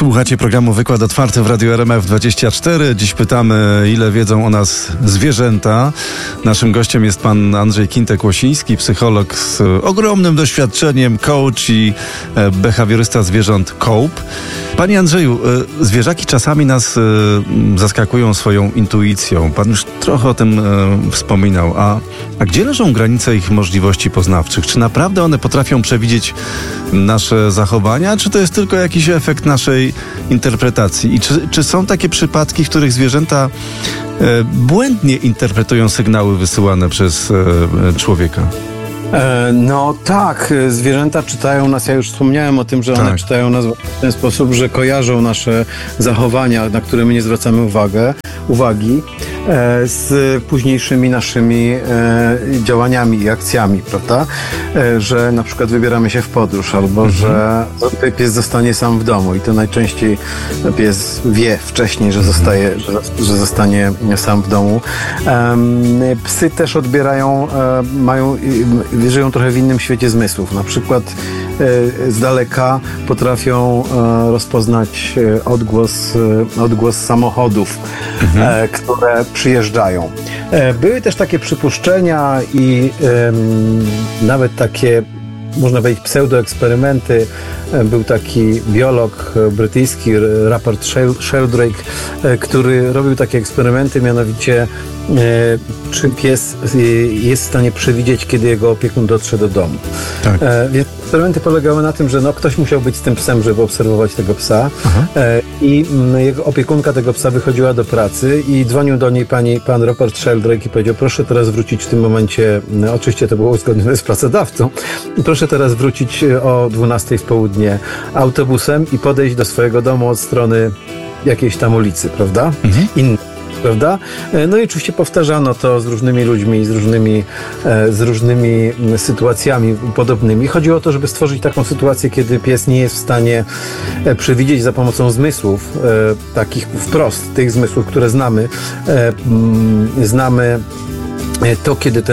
Słuchacie programu Wykład Otwarty w Radiu RMF24. Dziś pytamy, ile wiedzą o nas zwierzęta. Naszym gościem jest pan Andrzej Kintek-Łosiński, psycholog z ogromnym doświadczeniem, coach i behawiorysta zwierząt Cope. Panie Andrzeju, zwierzaki czasami nas zaskakują swoją intuicją. Pan już trochę o tym wspominał. A gdzie leżą granice ich możliwości poznawczych? Czy naprawdę one potrafią przewidzieć nasze zachowania, czy to jest tylko jakiś efekt naszej interpretacji? I czy są takie przypadki, w których zwierzęta błędnie interpretują sygnały wysyłane przez człowieka? No tak, zwierzęta czytają nas, ja już wspomniałem o tym, że one czytają nas w ten sposób, że kojarzą nasze zachowania, na które my nie zwracamy uwagi, z późniejszymi naszymi działaniami i akcjami, prawda? Że na przykład wybieramy się w podróż, albo że pies zostanie sam w domu i to najczęściej pies wie wcześniej, że zostanie sam w domu. Psy też odbierają, żyją trochę w innym świecie zmysłów. Na przykład z daleka potrafią rozpoznać odgłos samochodów, które przyjeżdżają. Były też takie przypuszczenia i nawet takie, można powiedzieć, pseudoeksperymenty. Był taki biolog brytyjski, Rupert Sheldrake, który robił takie eksperymenty, mianowicie czy pies jest w stanie przewidzieć, kiedy jego opiekun dotrze do domu. Tak. Więc eksperymenty polegały na tym, że ktoś musiał być z tym psem, żeby obserwować tego psa. I jego opiekunka tego psa wychodziła do pracy i dzwonił do niej pan Rupert Sheldrake i powiedział: proszę teraz wrócić w tym momencie, oczywiście to było uzgodnione z pracodawcą, proszę teraz wrócić o 12 w południe autobusem i podejść do swojego domu od strony jakiejś tam ulicy, prawda? Prawda? No i oczywiście powtarzano to z różnymi ludźmi, z różnymi sytuacjami podobnymi. Chodziło o to, żeby stworzyć taką sytuację, kiedy pies nie jest w stanie przewidzieć za pomocą zmysłów, takich wprost, tych zmysłów, które znamy, to, kiedy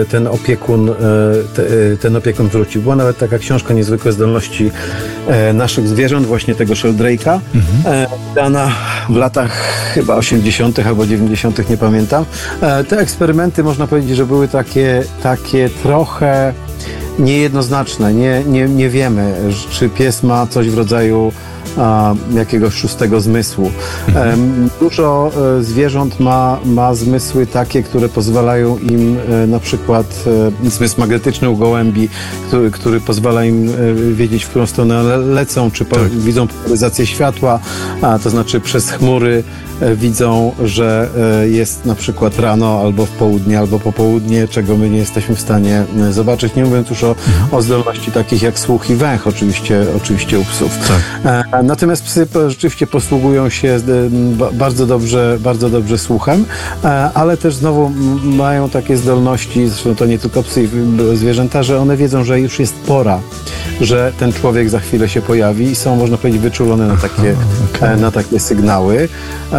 ten opiekun wróci. Była nawet taka książka Niezwykłe zdolności naszych zwierząt, właśnie tego Sheldrake'a, dana w latach chyba 80. albo 90., nie pamiętam. Te eksperymenty, można powiedzieć, że były takie trochę niejednoznaczne. Nie wiemy, czy pies ma coś w rodzaju jakiegoś szóstego zmysłu. Dużo zwierząt ma zmysły takie, które pozwalają im, na przykład zmysł magnetyczny u gołębi, który pozwala im wiedzieć, w którą stronę lecą, czy widzą polaryzację światła, to znaczy przez chmury widzą, że jest na przykład rano, albo w południe, albo popołudnie, czego my nie jesteśmy w stanie zobaczyć, nie mówiąc już o zdolności takich jak słuch i węch, oczywiście u psów. Natomiast psy rzeczywiście posługują się bardzo dobrze słuchem, ale też znowu mają takie zdolności, zresztą to nie tylko psy i zwierzęta, że one wiedzą, że już jest pora, że ten człowiek za chwilę się pojawi i są, można powiedzieć, wyczulone na takie sygnały.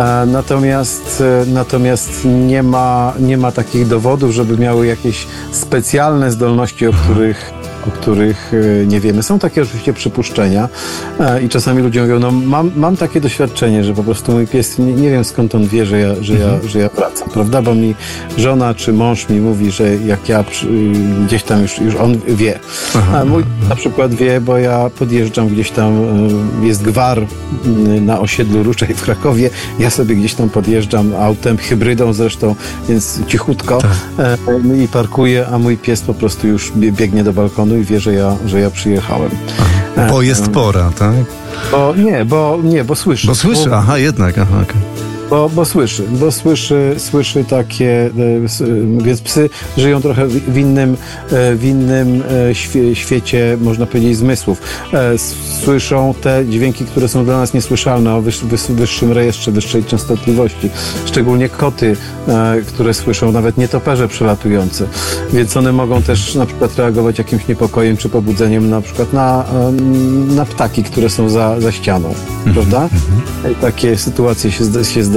Natomiast nie ma takich dowodów, żeby miały jakieś specjalne zdolności, o których nie wiemy. Są takie oczywiście przypuszczenia i czasami ludzie mówią, mam takie doświadczenie, że po prostu mój pies, nie wiem skąd on wie, że ja wracam, prawda? Bo mi żona czy mąż mi mówi, że jak ja gdzieś tam już on wie. A mój na przykład wie, bo ja podjeżdżam gdzieś tam, jest gwar na osiedlu Ruczej w Krakowie, ja sobie gdzieś tam podjeżdżam autem, hybrydą zresztą, więc cichutko i parkuję, a mój pies po prostu już biegnie do balkonu i wie, że ja przyjechałem. Bo jest pora, tak? Bo słyszy. Bo słyszy, jednak. Bo słyszy takie, więc psy żyją trochę w innym świecie, można powiedzieć, zmysłów. Słyszą te dźwięki, które są dla nas niesłyszalne, o wyższym rejestrze, wyższej częstotliwości. Szczególnie koty, które słyszą, nawet nietoperze przelatujące. Więc one mogą też na przykład reagować jakimś niepokojem czy pobudzeniem na przykład na ptaki, które są za ścianą, prawda? Takie sytuacje się zdarzają.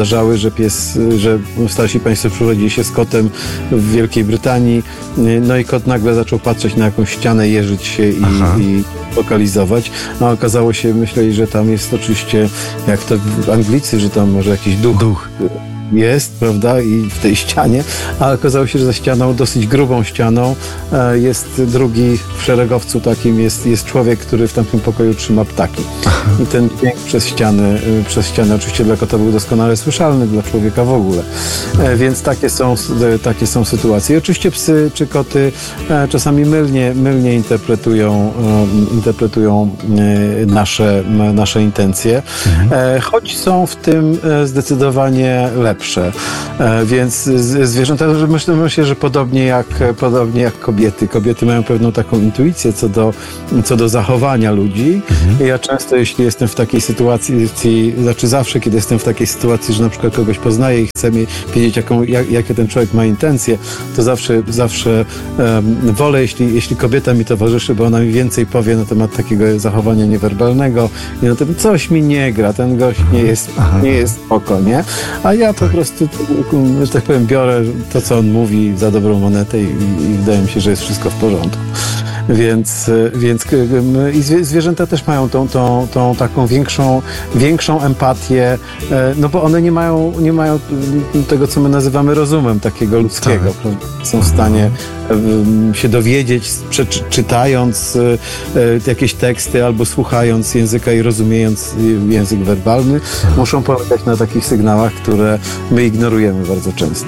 zdarzały, że starsi państwo przeprowadzili się z kotem w Wielkiej Brytanii, no i kot nagle zaczął patrzeć na jakąś ścianę, jeżyć się i lokalizować. No okazało się, myśleli, że tam jest oczywiście, jak to Anglicy, że tam może jakiś duch jest, prawda, i w tej ścianie, a okazało się, że za ścianą, dosyć grubą ścianą, jest drugi w szeregowcu takim, jest człowiek, który w tamtym pokoju trzyma ptaki. I ten dźwięk przez ścianę oczywiście dla kota był doskonale słyszalny, dla człowieka w ogóle. Więc takie są sytuacje. I oczywiście psy czy koty czasami mylnie interpretują nasze intencje, choć są w tym zdecydowanie lepsze. Więc zwierzęta, myślę, że podobnie jak kobiety. Kobiety mają pewną taką intuicję co do zachowania ludzi. Ja często, jeśli jestem w takiej sytuacji, znaczy zawsze, kiedy jestem w takiej sytuacji, że na przykład kogoś poznaję i chcę wiedzieć, jakie ten człowiek ma intencje, to zawsze wolę, jeśli kobieta mi towarzyszy, bo ona mi więcej powie na temat takiego zachowania niewerbalnego i na tym coś mi nie gra, ten gość nie jest spoko, nie? A ja po prostu, że tak powiem, biorę to, co on mówi za dobrą monetę i wydaje mi się, że jest wszystko w porządku. Więc zwierzęta też mają tą taką większą empatię, no bo one nie mają tego, co my nazywamy rozumem, takiego ludzkiego. Tak. Są w stanie się dowiedzieć, czytając jakieś teksty albo słuchając języka i rozumiejąc język werbalny, muszą polegać na takich sygnałach, które my ignorujemy bardzo często.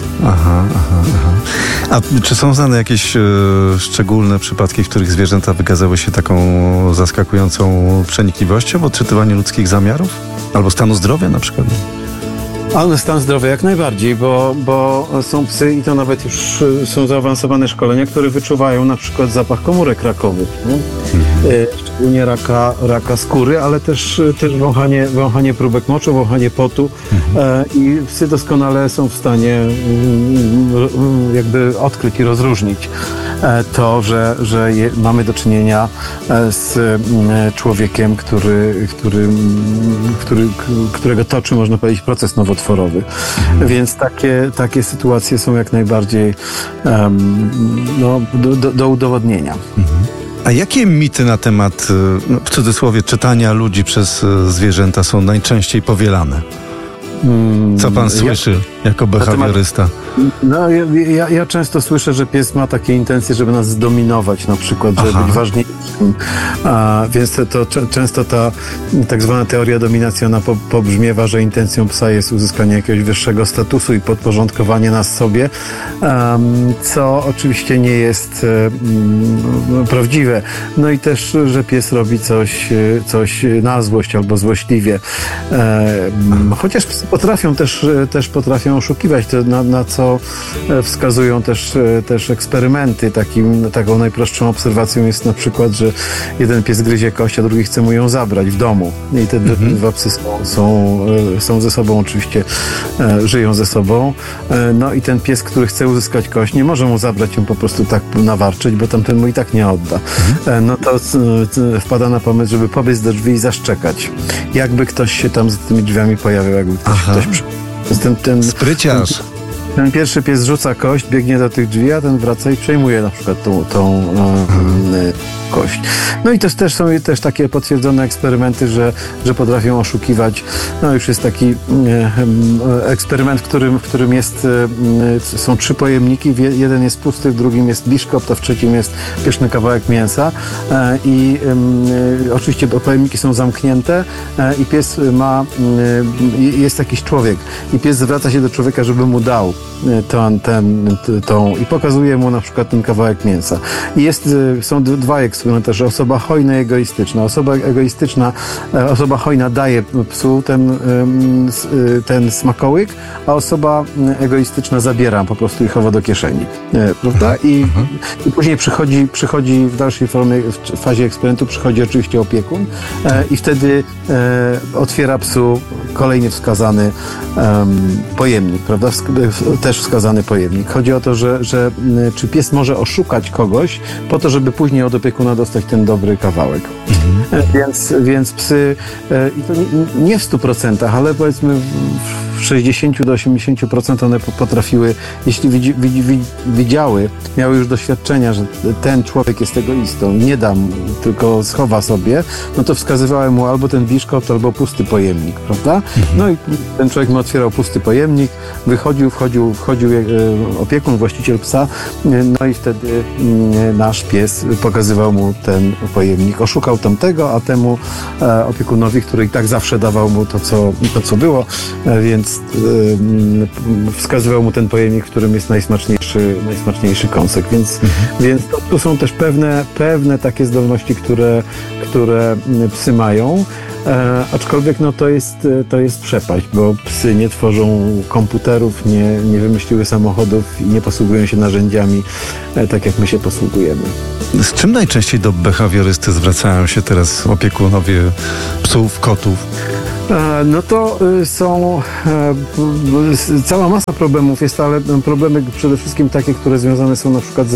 A czy są znane jakieś szczególne przypadki, w których zwierzęta wykazały się taką zaskakującą przenikliwością w odczytywaniu ludzkich zamiarów? Albo stanu zdrowia na przykład? Ale stan zdrowia jak najbardziej, bo są psy i to nawet już są zaawansowane szkolenia, które wyczuwają na przykład zapach komórek rakowych. Szczególnie raka skóry, ale też wąchanie próbek moczu, wąchanie potu. I psy doskonale są w stanie jakby odkryć i rozróżnić to, że mamy do czynienia z człowiekiem, którego toczy, można powiedzieć, proces nowotworowy. Więc takie sytuacje są jak najbardziej do udowodnienia. A jakie mity na temat, w cudzysłowie, czytania ludzi przez zwierzęta są najczęściej powielane? Co pan słyszy jako behawiorysta? No, ja często słyszę, że pies ma takie intencje, żeby nas zdominować, na przykład, żeby być ważniejszym. Więc to często ta tak zwana teoria dominacji, ona pobrzmiewa, że intencją psa jest uzyskanie jakiegoś wyższego statusu i podporządkowanie nas sobie, co oczywiście nie jest prawdziwe. No i też, że pies robi coś na złość albo złośliwie. Chociaż psy potrafią oszukiwać, to na co wskazują też eksperymenty. Taką najprostszą obserwacją jest na przykład, że jeden pies gryzie kość, a drugi chce mu ją zabrać w domu. I te dwa psy są ze sobą oczywiście, żyją ze sobą. No i ten pies, który chce uzyskać kość, nie może mu zabrać ją po prostu tak nawarczyć, bo tamten mu i tak nie odda. No to wpada na pomysł, żeby pobiec do drzwi i zaszczekać. Jakby ktoś się tam za tymi drzwiami pojawił, jakby ktoś Spryciarz. Ten pierwszy pies rzuca kość, biegnie do tych drzwi, a ten wraca i przejmuje na przykład tą kość. No i też są takie potwierdzone eksperymenty, że potrafią oszukiwać. No już jest taki eksperyment, w którym są 3 pojemniki. Jeden jest pusty, w drugim jest biszkopt, a w trzecim jest pyszny kawałek mięsa. I oczywiście pojemniki są zamknięte i pies jest jakiś człowiek i pies zwraca się do człowieka, żeby mu dał i pokazuje mu na przykład ten kawałek mięsa. I są 2 eksperymenty, że osoba hojna i egoistyczna. Osoba hojna daje psu ten smakołyk, a osoba egoistyczna zabiera po prostu i chowa do kieszeni. Prawda? I później przychodzi w dalszej formie, w fazie eksperymentu przychodzi oczywiście opiekun i wtedy otwiera psu kolejnie wskazany pojemnik, prawda? Też wskazany pojemnik. Chodzi o to, że czy pies może oszukać kogoś po to, żeby później od opiekuna dostać ten dobry kawałek. Więc psy, i to nie w 100%, ale powiedzmy w 60 do 80% one potrafiły, jeśli widziały, miały już doświadczenia, że ten człowiek jest egoistą, nie dam, tylko schowa sobie, no to wskazywałem mu albo ten wiszkot, albo pusty pojemnik, prawda? No i ten człowiek mu otwierał pusty pojemnik, wchodził opiekun, właściciel psa, no i wtedy nasz pies pokazywał mu ten pojemnik. Oszukał tamtego, a temu opiekunowi, który i tak zawsze dawał mu to, co było, więc wskazywał mu ten pojemnik, w którym jest najsmaczniejszy kąsek. Więc tu są też pewne takie zdolności, które psy mają. Aczkolwiek no, to jest przepaść, bo psy nie tworzą komputerów, nie wymyśliły samochodów i nie posługują się narzędziami tak jak my się posługujemy. Z czym najczęściej do behawiorysty zwracają się teraz opiekunowie psów, kotów? No to są cała masa problemów jest, ale problemy przede wszystkim takie, które związane są na przykład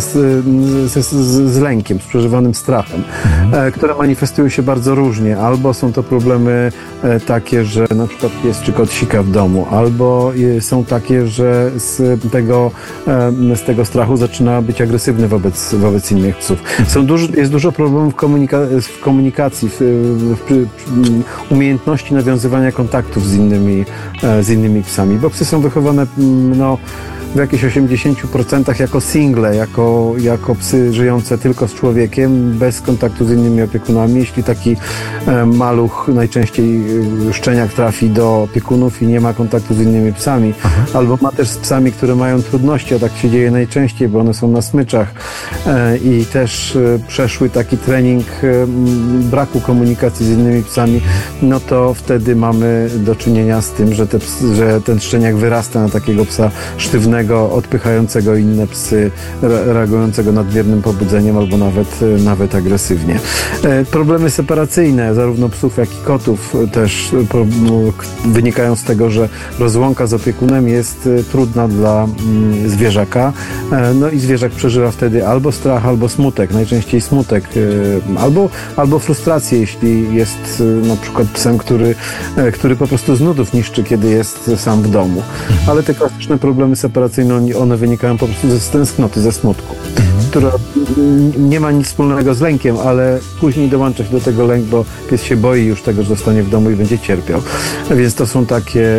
z lękiem, z przeżywanym strachem, które manifestują się bardzo różnie. Albo są to problemy takie, że na przykład pies czy kot sika w domu, albo są takie, że z tego strachu zaczyna być agresywny wobec innych psów. Jest dużo problemów w komunikacji, w umiejętności nawiązywania kontaktów z innymi psami, bo psy są wychowane w jakichś 80% jako single, jako psy żyjące tylko z człowiekiem, bez kontaktu z innymi opiekunami. Jeśli taki maluch, najczęściej szczeniak, trafi do opiekunów i nie ma kontaktu z innymi psami, albo ma też z psami, które mają trudności, a tak się dzieje najczęściej, bo one są na smyczach i też przeszły taki trening braku komunikacji z innymi psami, no to wtedy mamy do czynienia z tym, że ten szczeniak wyrasta na takiego psa sztywnego, odpychającego inne psy, reagującego nadmiernym pobudzeniem albo nawet agresywnie. Problemy separacyjne zarówno psów, jak i kotów też wynikają z tego, że rozłąka z opiekunem jest trudna dla zwierzaka. No i zwierzak przeżywa wtedy albo strach, albo smutek, najczęściej smutek, albo frustrację, jeśli jest na przykład psem, który po prostu z nudów niszczy, kiedy jest sam w domu. Ale te klasyczne problemy separacyjne, one wynikają po prostu ze tęsknoty, ze smutku, która nie ma nic wspólnego z lękiem, ale później dołącza się do tego lęk, bo pies się boi już tego, że zostanie w domu i będzie cierpiał. Więc to są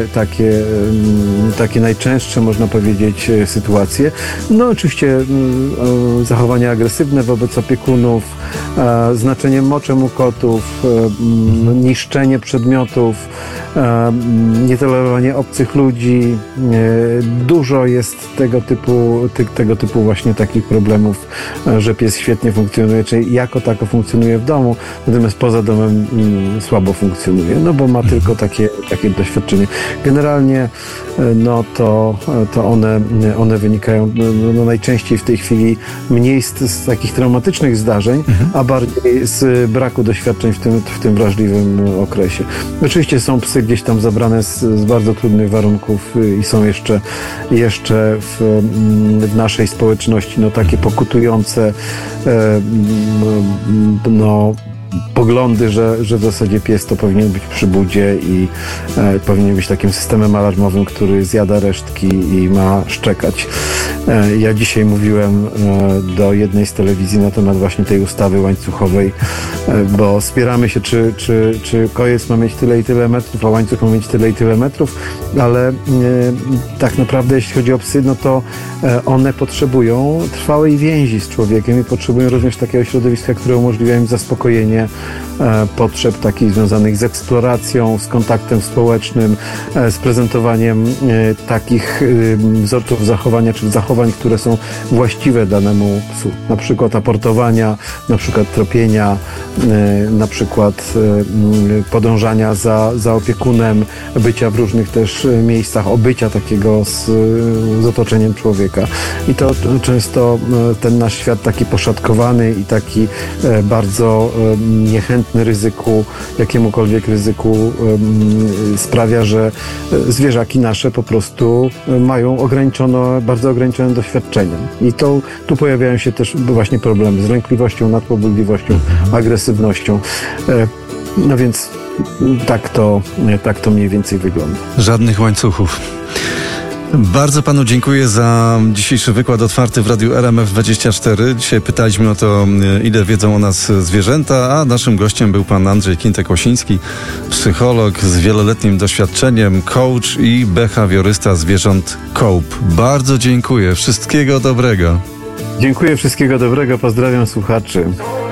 takie najczęstsze, można powiedzieć, sytuacje. No oczywiście zachowania agresywne wobec opiekunów, znaczenie moczem u kotów, niszczenie przedmiotów, nietolerowanie obcych ludzi. Dużo jest tego typu właśnie takich problemów, że pies świetnie funkcjonuje, czyli jako tako funkcjonuje w domu, natomiast poza domem słabo funkcjonuje, no bo ma tylko takie doświadczenie. Generalnie no to one wynikają najczęściej w tej chwili mniej z takich traumatycznych zdarzeń, a bardziej z braku doświadczeń w tym wrażliwym okresie. Oczywiście są psy gdzieś tam zabrane z bardzo trudnych warunków i są jeszcze w naszej społeczności takie pokutujące poglądy, że w zasadzie pies to powinien być przy budzie i powinien być takim systemem alarmowym, który zjada resztki i ma szczekać. Ja dzisiaj mówiłem do jednej z telewizji na temat właśnie tej ustawy łańcuchowej, bo spieramy się, czy kojec ma mieć tyle i tyle metrów, a łańcuch ma mieć tyle i tyle metrów, ale tak naprawdę jeśli chodzi o psy, no to one potrzebują trwałej więzi z człowiekiem i potrzebują również takiego środowiska, które umożliwia im zaspokojenie potrzeb takich związanych z eksploracją, z kontaktem społecznym, z prezentowaniem takich wzorców zachowania, czy zachowań, które są właściwe danemu psu. Na przykład aportowania, na przykład tropienia, na przykład podążania za opiekunem, bycia w różnych też miejscach, obycia takiego z otoczeniem człowieka. I to często ten nasz świat taki poszatkowany i taki bardzo niechętny ryzyku, jakiemukolwiek ryzyku, sprawia, że zwierzaki nasze po prostu mają bardzo ograniczone doświadczenia. I tu pojawiają się też właśnie problemy z lękliwością, nadpobudliwością, agresywnością. No więc tak to mniej więcej wygląda. Żadnych łańcuchów. Bardzo panu dziękuję za dzisiejszy wykład otwarty w Radiu RMF24. Dzisiaj pytaliśmy o to, ile wiedzą o nas zwierzęta, a naszym gościem był pan Andrzej Kintek-Łosiński, psycholog z wieloletnim doświadczeniem, coach i behawiorysta zwierząt Cope. Bardzo dziękuję. Wszystkiego dobrego. Dziękuję, wszystkiego dobrego. Pozdrawiam słuchaczy.